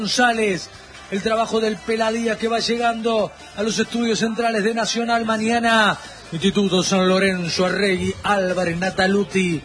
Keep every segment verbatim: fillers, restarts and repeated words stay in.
González, el trabajo del Peladía que va llegando a los estudios centrales de Nacional mañana. Instituto San Lorenzo, Arregui, Álvarez, Nataluti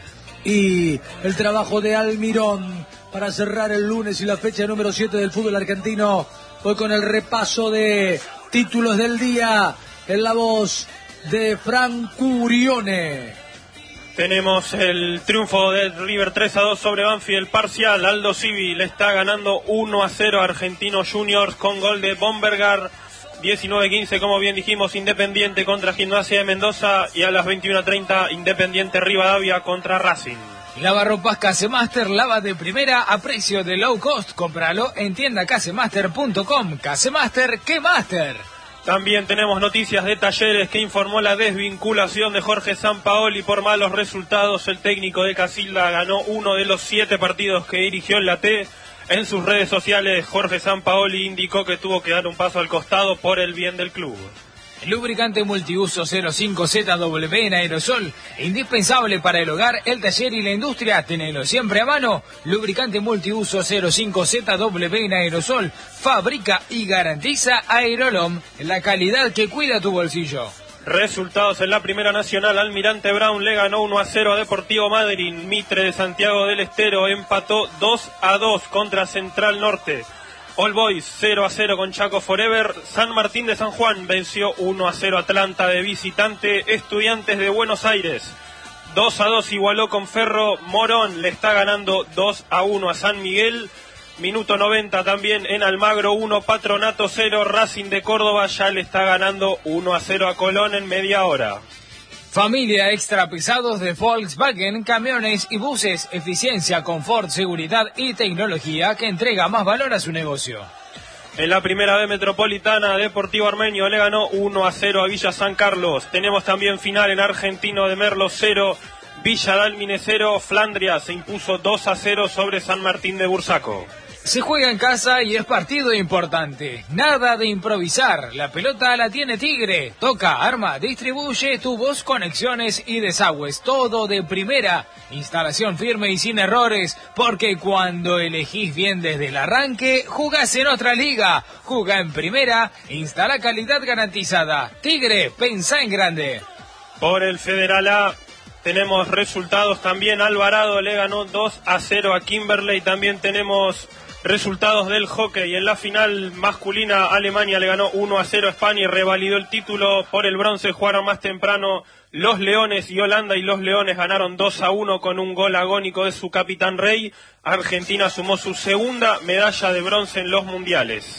y el trabajo de Almirón para cerrar el lunes y la fecha número siete del fútbol argentino. Hoy con el repaso de títulos del día en la voz de Fran Curione. Tenemos el triunfo de River tres a dos sobre Banfield, parcial. Aldo Civi le está ganando uno a cero a Argentinos Juniors con gol de Bombergar. diecinueve quince, como bien dijimos, Independiente contra Gimnasia de Mendoza, y a las veintiuno treinta Independiente Rivadavia contra Racing. Lavarropas Casemaster, lava de primera a precio de low cost. Cómpralo en tienda casemaster punto com. Casemaster, ¿qué master? También tenemos noticias de Talleres, que informó la desvinculación de Jorge Sampaoli por malos resultados. El técnico de Casilda ganó uno de los siete partidos que dirigió en la T. En sus redes sociales, Jorge Sampaoli indicó que tuvo que dar un paso al costado por el bien del club. El lubricante multiuso cero cinco Z W en aerosol, indispensable para el hogar, el taller y la industria. Tenelo siempre a mano. Lubricante multiuso cero cinco Z W en aerosol, fabrica y garantiza Aerolom, la calidad que cuida tu bolsillo. Resultados en la Primera Nacional. Almirante Brown le ganó uno a cero a Deportivo Madryn. Mitre de Santiago del Estero empató dos a dos contra Central Norte. All Boys cero a cero con Chaco Forever. San Martín de San Juan venció uno a cero Atlanta de visitante. Estudiantes de Buenos Aires dos a dos igualó con Ferro. Morón le está ganando dos a uno a San Miguel. Minuto noventa también en Almagro uno, Patronato cero. Racing de Córdoba ya le está ganando uno a cero a Colón en media hora. Familia extra pesados de Volkswagen, camiones y buses, eficiencia, confort, seguridad y tecnología que entrega más valor a su negocio. En la Primera B Metropolitana, Deportivo Armenio le ganó uno a cero a Villa San Carlos. Tenemos también final en Argentino de Merlo cero, Villa Dálmine cero. Flandria se impuso dos a cero sobre San Martín de Bursaco. Se juega en casa y es partido importante. Nada de improvisar. La pelota la tiene Tigre. Toca, arma, distribuye, tubos, conexiones y desagües. Todo de primera. Instalación firme y sin errores. Porque cuando elegís bien desde el arranque, jugás en otra liga. Jugá en primera. Instala calidad garantizada. Tigre, pensá en grande. Por el Federal A tenemos resultados también. Alvarado le ganó dos a cero a Kimberley. También tenemos resultados del hockey. En la final masculina, Alemania le ganó uno a cero a España y revalidó el título. Por el bronce jugaron más temprano los Leones y Holanda, y los Leones ganaron dos a uno con un gol agónico de su capitán Rey. Argentina sumó su segunda medalla de bronce en los mundiales.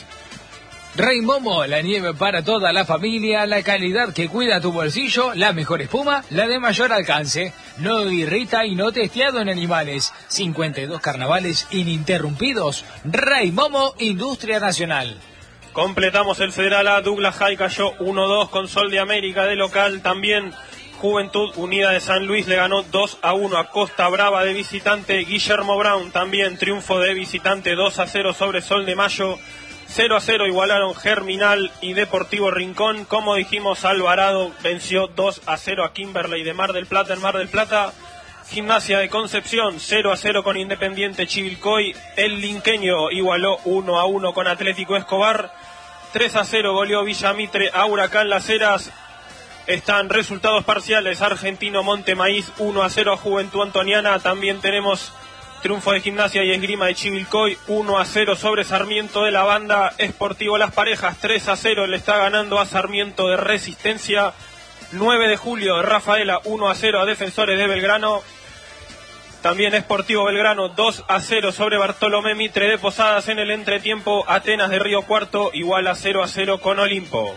Rey Momo, la nieve para toda la familia, la calidad que cuida tu bolsillo, la mejor espuma, la de mayor alcance. No irrita y no testeado en animales. cincuenta y dos carnavales ininterrumpidos. Rey Momo, Industria Nacional. Completamos el Federal A. Douglas High cayó uno a dos con Sol de América de local. También Juventud Unida de San Luis le ganó dos a uno a Costa Brava de visitante. Guillermo Brown también triunfo de visitante dos a cero sobre Sol de Mayo. cero a cero igualaron Germinal y Deportivo Rincón. Como dijimos, Alvarado venció dos a cero a Kimberley de Mar del Plata en Mar del Plata. Gimnasia de Concepción cero a cero con Independiente Chivilcoy. El Linqueño igualó uno a uno con Atlético Escobar. tres a cero goleó Villamitre a Huracán Las Heras. Están resultados parciales. Argentino Montemaíz uno a cero a Juventud Antoniana. También tenemos triunfo de Gimnasia y Esgrima de Chivilcoy uno a cero sobre Sarmiento de la Banda. Sportivo Las Parejas tres a cero le está ganando a Sarmiento de Resistencia. nueve de julio, Rafaela uno a cero a Defensores de Belgrano. También Sportivo Belgrano dos a cero sobre Bartolomé Mitre de Posadas. En el entretiempo, Atenas de Río Cuarto igual a cero a cero con Olimpo.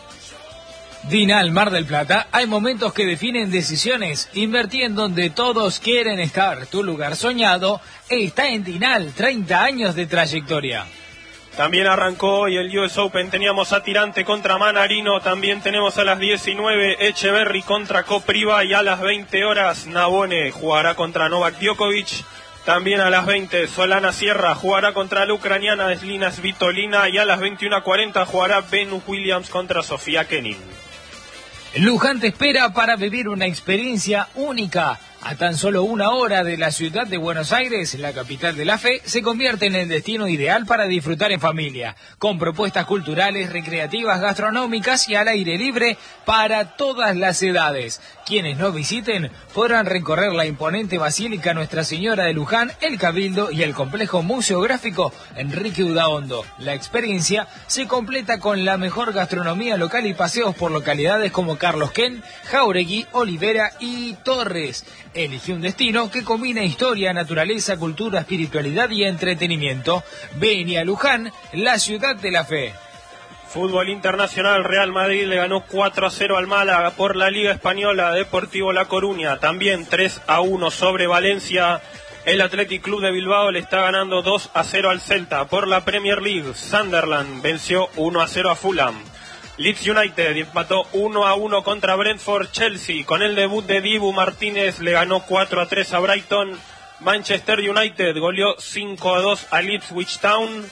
Dinal Mar del Plata, hay momentos que definen decisiones. Invertí en donde todos quieren estar. Tu lugar soñado está en Dinal, treinta años de trayectoria. También arrancó hoy el U S Open. Teníamos a Tirante contra Manarino. También tenemos a las diecinueve Echeverry contra Kopriva. Y a las veinte horas Nabone jugará contra Novak Djokovic. También a las veinte Solana Sierra jugará contra la ucraniana Slina Svitolina. Y a las veintiuno cuarenta jugará Venus Williams contra Sofía Kenin. Luján te espera para vivir una experiencia única. A tan solo una hora de la ciudad de Buenos Aires, la capital de la fe, se convierte en el destino ideal para disfrutar en familia, con propuestas culturales, recreativas, gastronómicas y al aire libre para todas las edades. Quienes nos visiten podrán recorrer la imponente Basílica Nuestra Señora de Luján, el Cabildo y el complejo museográfico Enrique Udaondo. La experiencia se completa con la mejor gastronomía local y paseos por localidades como Carlos Ken, Jauregui, Olivera y Torres. Elige un destino que combina historia, naturaleza, cultura, espiritualidad y entretenimiento. Ven a Luján, la ciudad de la fe. Fútbol internacional, Real Madrid le ganó cuatro a cero al Málaga. Por la Liga Española, Deportivo La Coruña también tres a uno sobre Valencia. El Athletic Club de Bilbao le está ganando dos a cero al Celta. Por la Premier League, Sunderland venció uno a cero a Fulham. Leeds United empató uno a uno contra Brentford. Chelsea, con el debut de Dibu Martínez, le ganó cuatro a tres a Brighton. Manchester United goleó cinco a dos a Ipswich Town.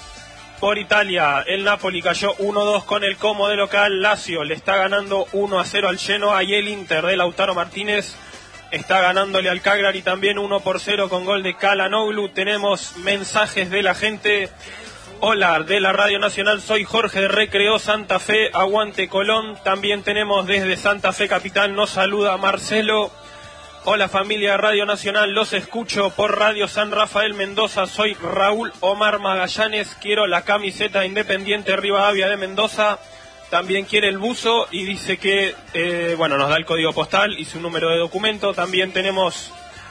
Por Italia, el Napoli cayó uno a dos con el Como de local. Lazio le está ganando uno a cero al Genoa y el Inter de Lautaro Martínez está ganándole al Cagliari también uno por cero con gol de Calhanoglu. Tenemos mensajes de la gente. Hola, de la Radio Nacional, soy Jorge de Recreo Santa Fe, aguante Colón. También tenemos desde Santa Fe Capital, nos saluda Marcelo. Hola familia Radio Nacional, los escucho por Radio San Rafael Mendoza, soy Raúl Omar Magallanes, quiero la camiseta Independiente Rivadavia de Mendoza, también quiere el buzo y dice que, eh, bueno, nos da el código postal y su número de documento. También tenemos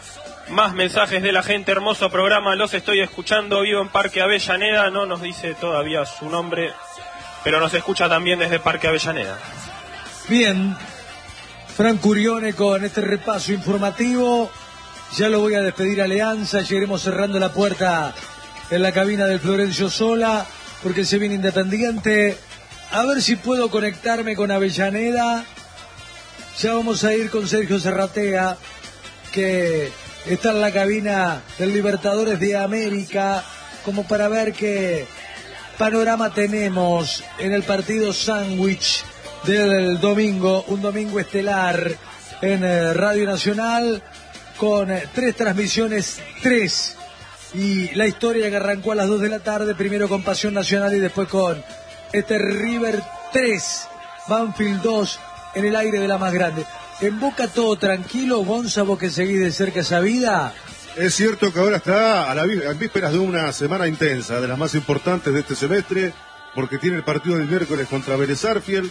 más mensajes de la gente, hermoso programa, los estoy escuchando, vivo en Parque Avellaneda, no nos dice todavía su nombre, pero nos escucha también desde Parque Avellaneda. Bien. Fran Curione con este repaso informativo. Ya lo voy a despedir a Alianza. Llegaremos cerrando la puerta en la cabina del Florencio Sola, porque se viene Independiente. A ver si puedo conectarme con Avellaneda. Ya vamos a ir con Sergio Serratea, que está en la cabina del Libertadores de América, como para ver qué panorama tenemos en el partido sándwich del domingo, un domingo estelar en eh, Radio Nacional, con eh, tres transmisiones, tres, y la historia que arrancó a las dos de la tarde, primero con Pasión Nacional y después con este River tres, Banfield dos, en el aire de la más grande. En Boca todo tranquilo, Gonza, vos que seguís de cerca esa vida. Es cierto que ahora está a la ví- en vísperas de una semana intensa, de las más importantes de este semestre, porque tiene el partido del miércoles contra Vélez Sarsfield.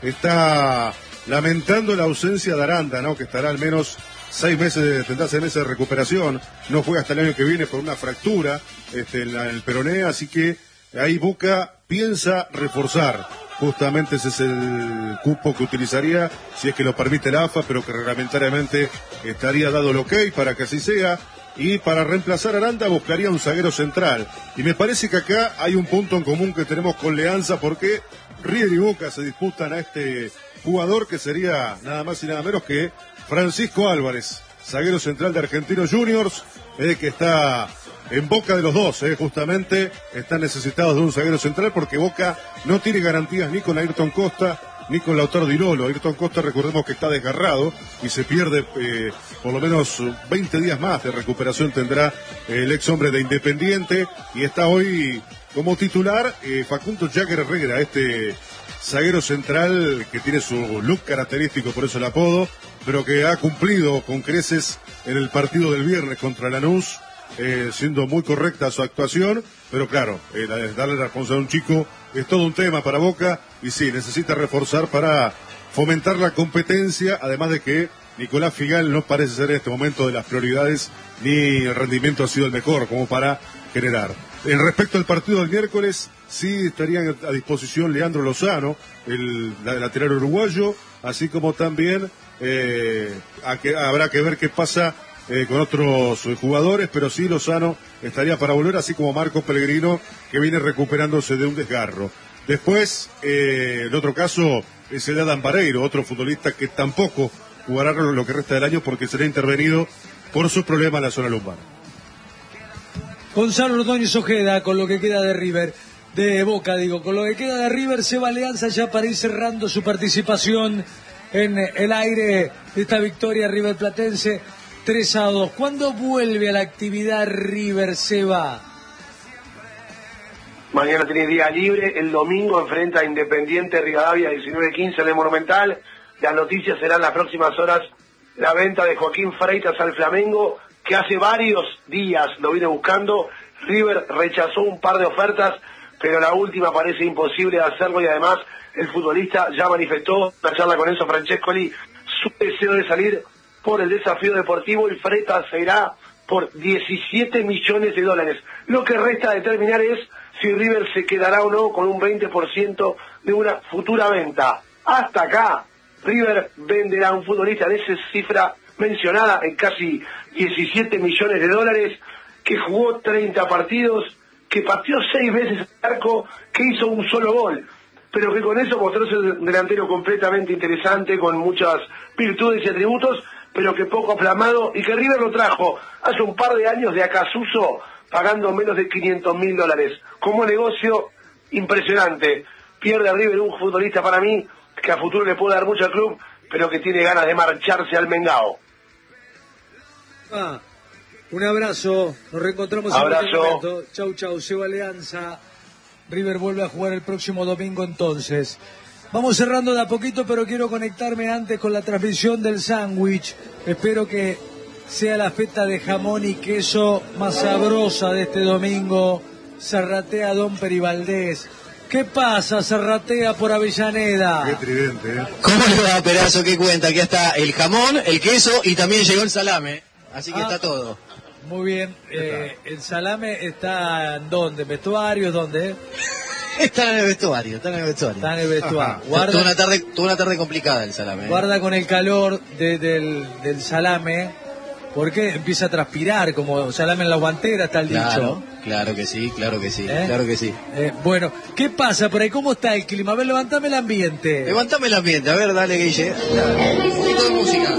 Está lamentando la ausencia de Aranda, ¿no? Que estará al menos seis meses, tendrá seis meses de recuperación. No juega hasta el año que viene por una fractura este, en, la, en el peroné, así que ahí Boca piensa reforzar. Justamente ese es el cupo que utilizaría, si es que lo permite la A F A, pero que reglamentariamente estaría dado el ok para que así sea. Y para reemplazar a Aranda buscaría un zaguero central. Y me parece que acá hay un punto en común que tenemos con Leanza, porque River y Boca se disputan a este jugador que sería nada más y nada menos que Francisco Álvarez, zaguero central de Argentinos Juniors, eh, que está en boca de los dos, eh, justamente están necesitados de un zaguero central porque Boca no tiene garantías ni con Ayrton Costa ni con Lautaro Di Lolo. Ayrton Costa, recordemos que está desgarrado y se pierde eh, por lo menos veinte días más de recuperación tendrá eh, el ex hombre de Independiente, y está hoy como titular eh, Facundo Jagger Herrera, este zaguero central que tiene su look característico, por eso el apodo, pero que ha cumplido con creces en el partido del viernes contra Lanús, eh, siendo muy correcta su actuación, pero claro, eh, darle la responsabilidad a un chico es todo un tema para Boca, y sí, necesita reforzar para fomentar la competencia, además de que Nicolás Figal no parece ser en este momento de las prioridades, ni el rendimiento ha sido el mejor como para generar. En respecto al partido del miércoles, sí estarían a disposición Leandro Lozano, el, el lateral uruguayo, así como también eh, a que, habrá que ver qué pasa eh, con otros jugadores, pero sí Lozano estaría para volver, así como Marcos Pellegrino, que viene recuperándose de un desgarro. Después, eh, el otro caso es el de Adam Pareiro, otro futbolista que tampoco jugará lo que resta del año porque será intervenido por sus problemas en la zona lumbar. Gonzalo Ordóñez Ojeda, con lo que queda de River, de Boca digo, con lo que queda de River, se va Alianza ya para ir cerrando su participación en el aire de esta victoria riverplatense tres a dos. ¿Cuándo vuelve a la actividad River, Seba? Mañana tiene día libre, el domingo enfrenta a Independiente Rivadavia diecinueve quince en el Monumental. Las noticias serán las próximas horas la venta de Joaquín Freitas al Flamengo, que hace varios días lo viene buscando. River rechazó un par de ofertas, pero la última parece imposible de hacerlo, y además el futbolista ya manifestó en la charla con Enzo Francescoli su deseo de salir por el desafío deportivo, y Freitas se irá por diecisiete millones de dólares. Lo que resta determinar es si River se quedará o no con un veinte por ciento de una futura venta. Hasta acá, River venderá a un futbolista de esa cifra mencionada en casi diecisiete millones de dólares, que jugó treinta partidos, que pateó seis veces el arco, que hizo un solo gol, pero que con eso mostró ser un delantero completamente interesante, con muchas virtudes y atributos, pero que poco aflamado, y que River lo trajo hace un par de años de Acasuso, pagando menos de quinientos mil dólares. Como negocio, impresionante. Pierde a River un futbolista para mí, que a futuro le puede dar mucho al club, pero que tiene ganas de marcharse al Mengao. Ah, un abrazo, nos reencontramos abrazo. en otro momento. Chau, chau, Seba Alianza. River vuelve a jugar el próximo domingo entonces. Vamos cerrando de a poquito, pero quiero conectarme antes con la transmisión del sándwich. Espero que sea la feta de jamón y queso más sabrosa de este domingo. Zarratea Don Perivaldés. ¿Qué pasa, Zarratea por Avellaneda? Qué tridente, ¿eh? ¿Cómo le va, Perazo? ¿Qué cuenta? Aquí está el jamón, el queso y también llegó el salame. Así que ah, está todo. Muy bien. Eh, ¿El salame está en dónde? ¿En vestuarios? ¿Dónde? Está en el vestuario, está en el vestuario. Está en el vestuario. Guarda, tuvo, una tarde, tuvo una tarde complicada el salame. Guarda con el calor de, del, del salame, porque empieza a transpirar como salame en la guantera, está el claro, dicho. Claro que sí, claro que sí, ¿Eh? claro que sí. Eh, bueno, ¿qué pasa por ahí? ¿Cómo está el clima? A ver, levantame el ambiente. Levantame el ambiente, a ver, dale, Guille. Un poquito de música.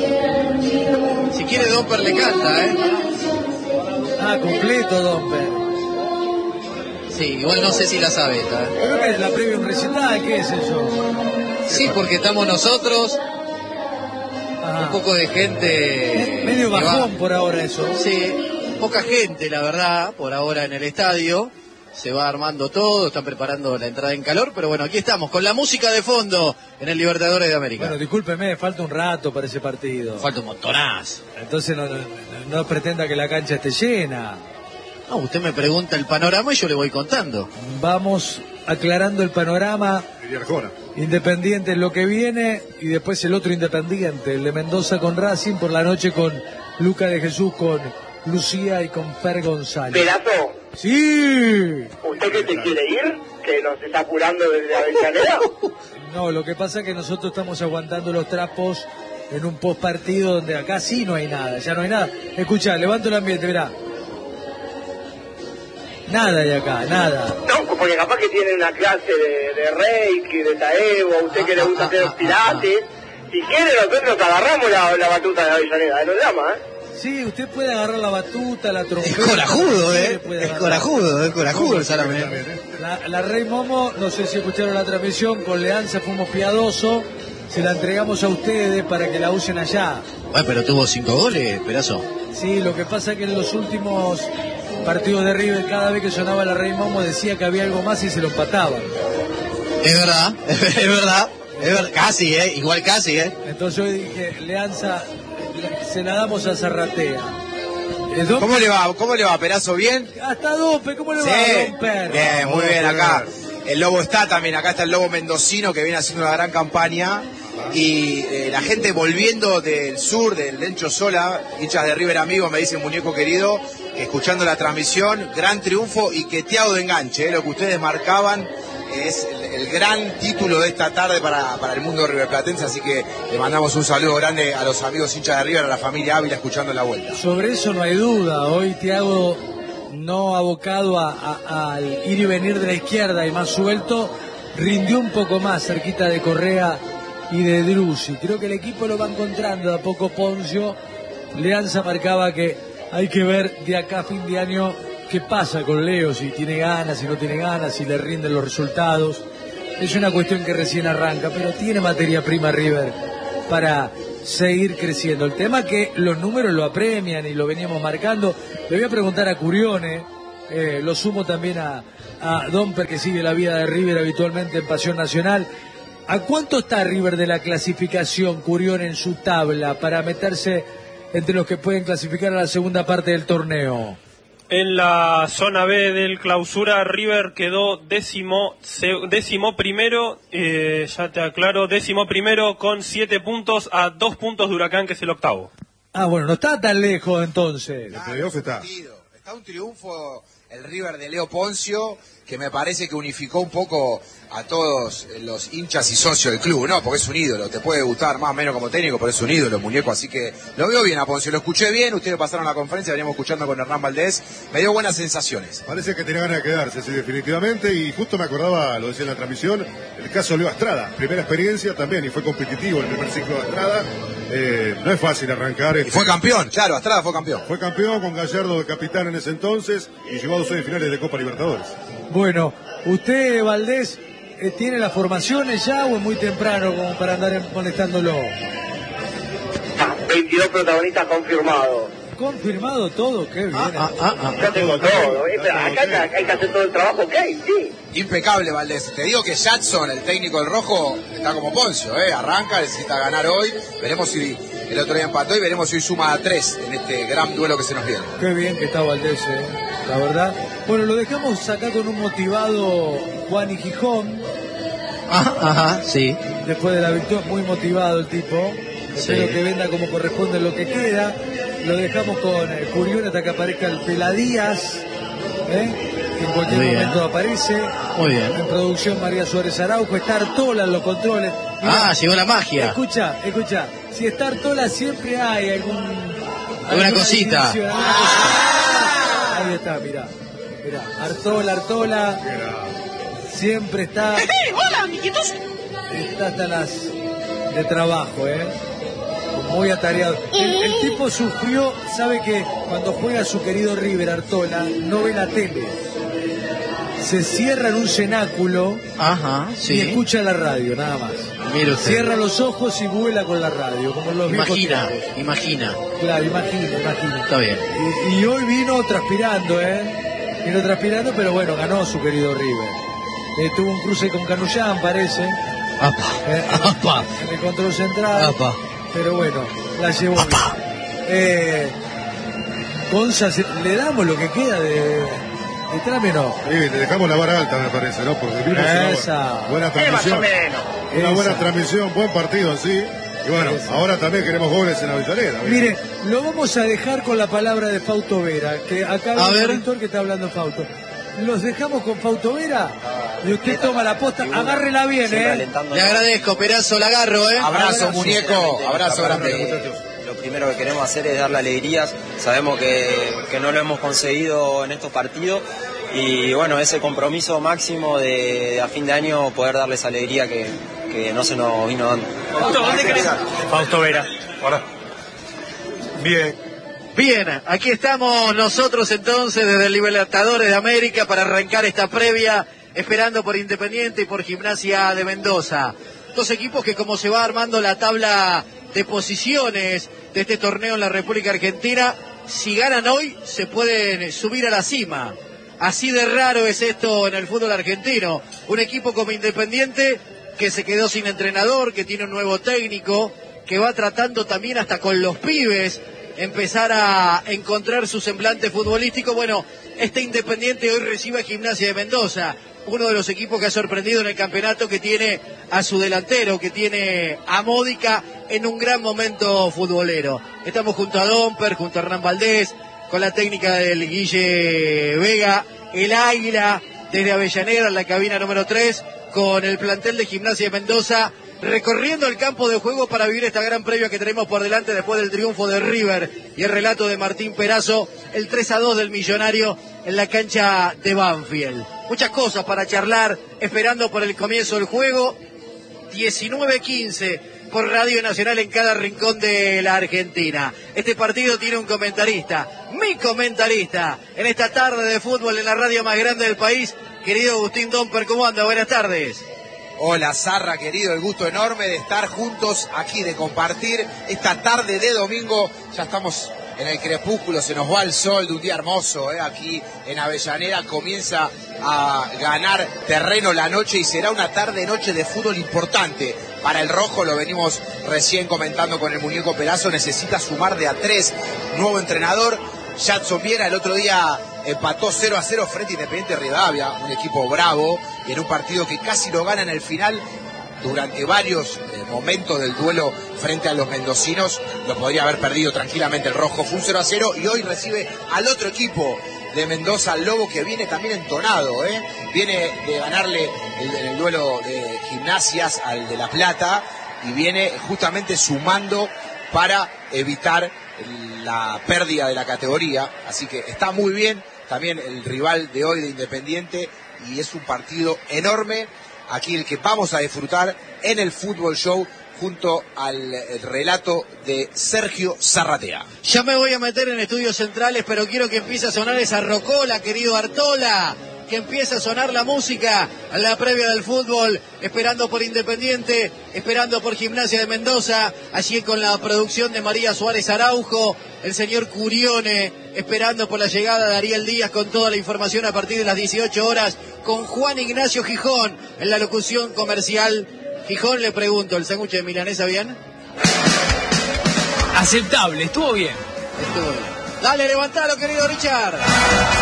Si quiere, Domper le canta, ¿eh? Ah, completo, Domper. Sí, igual no sé si la sabe esta. ¿Pero qué es? ¿La previa un recital? ¿Qué es eso? Sí, porque estamos nosotros, ah. un poco de gente... Es medio bajón va. Por ahora eso. Sí, poca gente, la verdad, por ahora en el estadio. Se va armando todo, están preparando la entrada en calor, pero bueno, aquí estamos, con la música de fondo en el Libertadores de América. Bueno, discúlpeme, falta un rato para ese partido. Falta un montonazo. Entonces no, no, no pretenda que la cancha esté llena. No, usted me pregunta el panorama y yo le voy contando. Vamos aclarando el panorama. Y Arjona. Independiente es lo que viene, y después el otro Independiente, el de Mendoza con Racing, por la noche con Luca de Jesús, con Lucía y con Fer González. ¿Perazo? ¡Sí! ¿Usted que se quiere ir? ¿Que nos está apurando desde Avellaneda? No, lo que pasa es que nosotros estamos aguantando los trapos en un post partido donde acá sí no hay nada, ya no hay nada. Escuchá, levanto el ambiente, mirá. Nada hay acá, nada. No, porque capaz que tiene una clase de, de Reiki, de Taebo, a usted ah, que le gusta ah, hacer ah, pilates. Ah, ah. Si quiere, nosotros agarramos la, la batuta de Avellaneda, nos llama, ¿eh? Sí, usted puede agarrar la batuta, la trompeta. Es corajudo, ¿eh? Es corajudo, es corajudo el salame. La, la Rey Momo, no sé si escucharon la transmisión, con Leanza fuimos piadosos, se la entregamos a ustedes para que la usen allá. Bueno, pero tuvo cinco goles, Perazo. Sí, lo que pasa es que en los últimos partidos de River, cada vez que sonaba la Rey Momo decía que había algo más y se lo empataban. Es verdad, es verdad, es verdad, casi, ¿eh? Igual casi, ¿eh? Entonces yo dije, Leanza, se la damos a Zarratea. ¿Cómo le va? ¿Cómo le va, Perazo? ¿Bien? Hasta Dope, ¿cómo le sí. va, Domper? Bien, muy bien, acá. El Lobo está también, acá está el Lobo mendocino que viene haciendo una gran campaña. Y eh, la gente volviendo del sur, del Lencho Sola, hinchas de River amigos, me dicen muñeco querido, que escuchando la transmisión, gran triunfo y que Thiago de enganche, eh, lo que ustedes marcaban es el, el gran título de esta tarde para, para el mundo riverplatense, así que le mandamos un saludo grande a los amigos hinchas de River, a la familia Ávila escuchando la vuelta. Sobre eso no hay duda, hoy Thiago no abocado a, a, al ir y venir de la izquierda y más suelto, rindió un poco más cerquita de Correa y de Drussi. Creo que el equipo lo va encontrando de a poco Poncio. Leanza marcaba que hay que ver de acá a fin de año qué pasa con Leo, si tiene ganas, si no tiene ganas, si le rinden los resultados. Es una cuestión que recién arranca, pero tiene materia prima River para seguir creciendo. El tema que los números lo apremian y lo veníamos marcando. Le voy a preguntar a Curione, eh, lo sumo también a, a Domper, que sigue la vida de River habitualmente en Pasión Nacional. ¿A cuánto está River de la clasificación, Curione, en su tabla para meterse entre los que pueden clasificar a la segunda parte del torneo? En la zona B del clausura, River quedó décimo, décimo primero, eh, ya te aclaro, décimo primero con siete puntos a dos puntos de Huracán, que es el octavo. Ah, bueno, no está tan lejos entonces. El playoff está. Está un triunfo el River de Leo Poncio, que me parece que unificó un poco a todos los hinchas y socios del club, ¿no? Porque es un ídolo, te puede gustar más o menos como técnico, pero es un ídolo, muñeco, así que lo veo bien a Poncio, lo escuché bien, ustedes pasaron la conferencia, veníamos escuchando con Hernán Valdés, me dio buenas sensaciones. Parece que tenía ganas de quedarse, sí, definitivamente, y justo me acordaba, lo decía en la transmisión, el caso de Leo Astrada, primera experiencia también, y fue competitivo el primer ciclo de Astrada, eh, no es fácil arrancar. Este... Y fue campeón, claro, Astrada fue campeón. Fue campeón con Gallardo de capitán en ese entonces, y llegó a dos semifinales de Copa Libertadores. Bueno, usted, Valdés, ¿tiene las formaciones ya o es muy temprano como para andar molestándolo? veintidós protagonistas confirmados. ¿Confirmado todo? Qué bien. Ah, ah, ah, ya tengo todo. ¿eh? Pero acá hay que hacer todo el trabajo, ¿ok? Sí. Impecable, Valdés. Te digo que Jackson, el técnico del Rojo, está como Poncio, ¿eh? Arranca, necesita ganar hoy. Veremos si el otro día empató y veremos si hoy suma a tres en este gran duelo que se nos viene. Qué bien que está Valdés, ¿eh? La verdad. Bueno, lo dejamos acá con un motivado Juan y Gijón. Ajá, ajá, sí. Después de la victoria, muy motivado el tipo. Espero sí. que venda como corresponde lo que queda. Lo dejamos con eh, Curión hasta que aparezca el Peladías, ¿eh? que en cualquier Muy momento bien. aparece. Muy bien. En producción María Suárez Araujo, está Artola en los controles. Mirá, ah, llegó la magia. Escucha, escucha. Si está Artola siempre hay algún... Alguna cosita. alguna cosita. Ahí está, mirá. Mirá, Artola, Artola. Siempre está... ¡Hola, amiguitos! Está hasta las de trabajo, ¿eh? Muy atareado. El, el tipo sufrió, sabe que cuando juega su querido River, Artola, no ve la tele. Se cierra en un cenáculo. Ajá, sí. Y escucha la radio, nada más. Mire usted. Cierra los ojos y vuela con la radio, como en los Imagina, viejos imagina. Claro, imagina, imagina. Está bien. Y, y hoy vino transpirando, ¿eh? Vino transpirando, pero bueno, ganó su querido River. Eh, tuvo un cruce con Canullán, parece. Apa, Eh, en, apa, en el control central. apa. Pero bueno, la llevó bien. Eh, Gonza, se- le damos lo que queda de, de trame, ¿no? Sí, le dejamos la vara alta, me parece, ¿no? Porque vimos Esa. una buena Eh, más o transmisión. menos. Una buena Esa. transmisión, buen partido en sí. Y bueno, Esa. ahora también queremos goles en Avellaneda. ¿viste? Mire, lo vamos a dejar con la palabra de Fausto Vera, que acá A hay un ver. monitor que está hablando Fausto. Los dejamos con Fausto Vera y usted toma la posta, agárrela bien, ¿eh? Le agradezco, Perazo, la agarro, ¿eh? Abrazo, Abrazo. muñeco, abrazo grande. Muchachos. Lo primero que queremos hacer es darle alegrías. Sabemos que, que no lo hemos conseguido en estos partidos y bueno, ese compromiso máximo de, de a fin de año poder darles alegría que, que no se nos vino dando. Fausto Vera. Hola. Bien. Bien, aquí estamos nosotros entonces desde el Libertadores de América para arrancar esta previa, esperando por Independiente y por Gimnasia de Mendoza. Dos equipos que como se va armando la tabla de posiciones de este torneo en la República Argentina, si ganan hoy se pueden subir a la cima. Así de raro es esto en el fútbol argentino. Un equipo como Independiente que se quedó sin entrenador, que tiene un nuevo técnico, que va tratando también hasta con los pibes empezar a encontrar su semblante futbolístico. Bueno, este Independiente hoy recibe a Gimnasia de Mendoza, uno de los equipos que ha sorprendido en el campeonato, que tiene a su delantero, que tiene a Módica en un gran momento futbolero. Estamos junto a Domper, junto a Hernán Valdés, con la técnica del Guille Vega, el Águila desde Avellaneda en la cabina número tres, con el plantel de Gimnasia de Mendoza, recorriendo el campo de juego para vivir esta gran previa que tenemos por delante después del triunfo de River y el relato de Martín Perazo, el tres a dos del Millonario en la cancha de Banfield. Muchas cosas para charlar, esperando por el comienzo del juego. diecinueve quince por Radio Nacional en cada rincón de la Argentina. Este partido tiene un comentarista, mi comentarista, en esta tarde de fútbol en la radio más grande del país, querido Agustín Domper. ¿Cómo anda? Buenas tardes. Hola Zarra, querido, el gusto enorme de estar juntos aquí, de compartir esta tarde de domingo. Ya estamos en el crepúsculo, se nos va el sol de un día hermoso, ¿eh? Aquí en Avellaneda comienza a ganar terreno la noche y será una tarde-noche de fútbol importante. Para el rojo, lo venimos recién comentando con el muñeco Perazo, necesita sumar de a tres. Nuevo entrenador, Jadson Viera, el otro día empató cero a cero frente a Independiente Rivadavia, un equipo bravo, y en un partido que casi lo gana en el final. Durante varios eh, momentos del duelo frente a los mendocinos, lo podría haber perdido tranquilamente el rojo. Fue un cero a cero y hoy recibe al otro equipo de Mendoza, al Lobo, que viene también entonado, ¿eh? Viene de ganarle el, en el duelo de Gimnasias al de La Plata y viene justamente sumando para evitar la pérdida de la categoría. Así que está muy bien también el rival de hoy de Independiente y es un partido enorme. Aquí el que vamos a disfrutar en el Fútbol Show junto al relato de Sergio Zarratea. Ya me voy a meter en estudios centrales, pero quiero que empiece a sonar esa rocola, querido Artola. Que empiece a sonar la música en la previa del fútbol, esperando por Independiente, esperando por Gimnasia de Mendoza, allí con la producción de María Suárez Araujo, el señor Curione, esperando por la llegada de Ariel Díaz con toda la información a partir de las dieciocho horas, con Juan Ignacio Gijón en la locución comercial. Gijón, le pregunto, ¿el sándwich de milanesa bien? Aceptable, estuvo bien. Estuvo bien. Dale, levantalo, querido Richard.